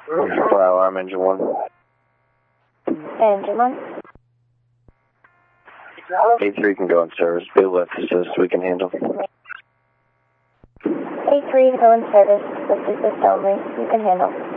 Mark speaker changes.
Speaker 1: Fire alarm, engine 1.
Speaker 2: Engine 1.
Speaker 1: A3 can go in service. Be left assist, we can handle.
Speaker 2: A3 to go in service. This is assist only. You can handle.